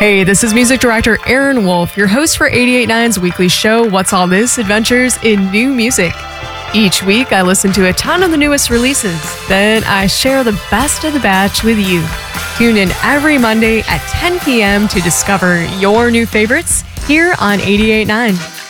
Hey, this is music director Aaron Wolf, your host for 889's weekly show, What's All This? Adventures in New Music. Each week, I listen to a ton of the newest releases. Then I share the best of the batch with you. Tune in every Monday at 10 p.m. to discover your new favorites here on 889.